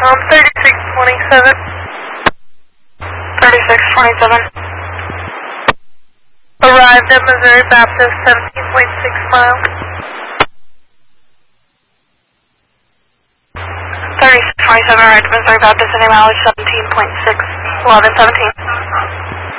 3627. 3627. Arrived at Missouri Baptist, 17.6 miles. 3627, arrived at Missouri Baptist, in mileage 17.6, 1117.